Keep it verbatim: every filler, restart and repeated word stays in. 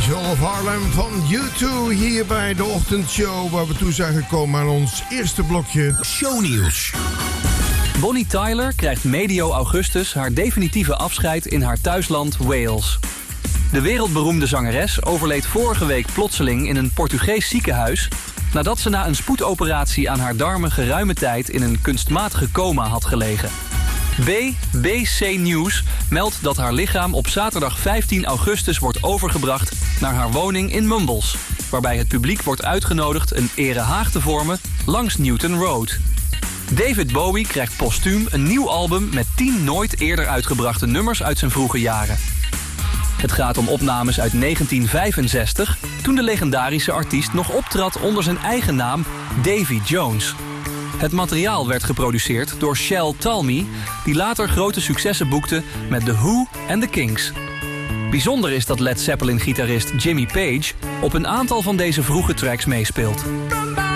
Angel of Harlem van U twee hier bij de ochtendshow, waar we toe zijn gekomen aan ons eerste blokje shownieuws. Bonnie Tyler krijgt medio augustus haar definitieve afscheid in haar thuisland Wales. De wereldberoemde zangeres overleed vorige week plotseling in een Portugees ziekenhuis nadat ze na een spoedoperatie aan haar darmen geruime tijd in een kunstmatige coma had gelegen. B B C News meldt dat haar lichaam op zaterdag vijftien augustus wordt overgebracht naar haar woning in Mumbles, waarbij het publiek wordt uitgenodigd een erehaag te vormen langs Newton Road. David Bowie krijgt postuum een nieuw album met tien nooit eerder uitgebrachte nummers uit zijn vroege jaren. Het gaat om opnames uit negentien vijfenzestig, toen de legendarische artiest nog optrad onder zijn eigen naam Davy Jones. Het materiaal werd geproduceerd door Shel Talmy, die later grote successen boekte met The Who en The Kinks. Bijzonder is dat Led Zeppelin-gitarist Jimmy Page op een aantal van deze vroege tracks meespeelt.